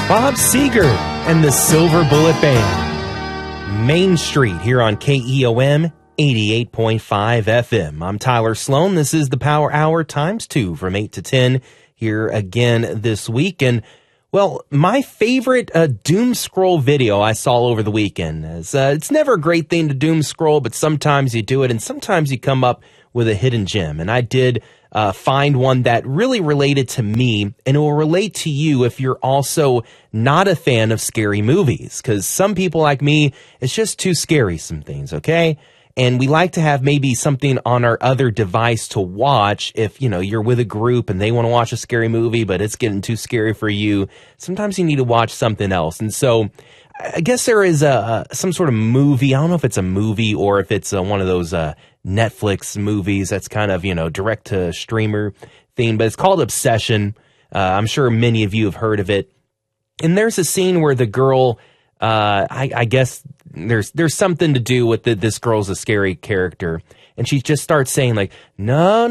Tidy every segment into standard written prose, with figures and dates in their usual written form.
Bob Seger and the Silver Bullet Band. Main Street here on KEOM 88.5 FM. I'm Tyler Sloan. This is the Power Hour times 2 from 8 to 10 here again this week. And, well, my favorite doom scroll video I saw over the weekend is it's never a great thing to doom scroll, but sometimes you do it and sometimes you come up with a hidden gem. And I did find one that really related to me, and it will relate to you if you're also not a fan of scary movies, because some people like me, it's just too scary, some things, okay? And we like to have maybe something on our other device to watch if, you know, you're with a group and they want to watch a scary movie, but it's getting too scary for you. Sometimes you need to watch something else. And so I guess there is some sort of movie. I don't know if it's a movie or if it's one of those Netflix movies that's kind of, you know, direct to streamer theme, but it's called Obsession. I'm sure many of you have heard of it. And there's a scene where the girl, I guess there's something to do with this girl's a scary character, and she just starts saying like, no.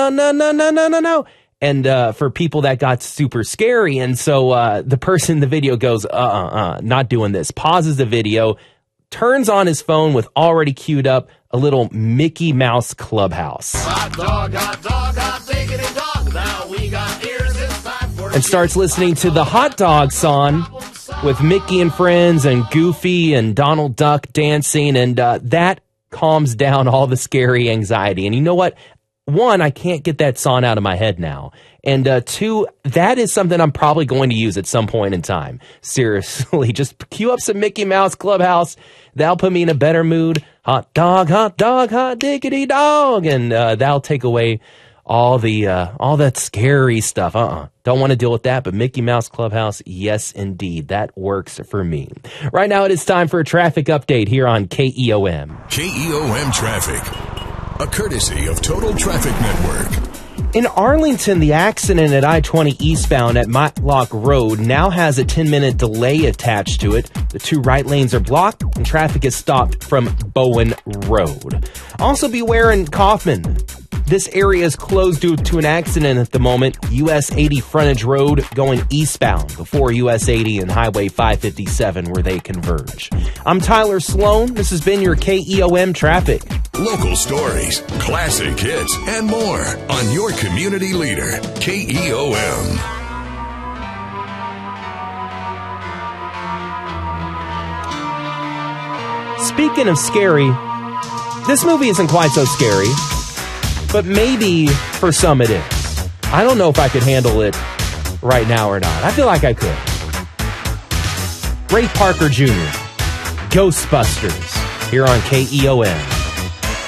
And for people that got super scary, and so the person in the video goes, not doing this, pauses the video, turns on his phone with already queued up a little Mickey Mouse Clubhouse. Hot dog, hot diggity dog. Now we got ears, it's time for and starts listening to the Hot Dog song with Mickey and Friends and Goofy and Donald Duck dancing, and that calms down all the scary anxiety. And you know what? One, I can't get that song out of my head now. And two, that is something I'm probably going to use at some point in time. Seriously, just cue up some Mickey Mouse Clubhouse. That'll put me in a better mood. Hot dog, hot diggity dog. And that'll take away all that scary stuff. Don't want to deal with that, but Mickey Mouse Clubhouse, yes, indeed. That works for me. Right now, it is time for a traffic update here on KEOM. KEOM Traffic, a courtesy of Total Traffic Network. In Arlington, the accident at I-20 eastbound at Matlock Road now has a 10-minute delay attached to it. The two right lanes are blocked and traffic is stopped from Bowen Road. Also beware in Kaufman. This area is closed due to an accident at the moment. US 80 frontage road going eastbound before US 80 and Highway 557 where they converge. I'm Tyler Sloan. This has been your KEOM traffic. Local stories, classic hits, and more on your community leader, KEOM. Speaking of scary, this movie isn't quite so scary, but maybe for some it is. I don't know if I could handle it right now or not. I feel like I could. Ray Parker Jr., Ghostbusters, here on KEOM.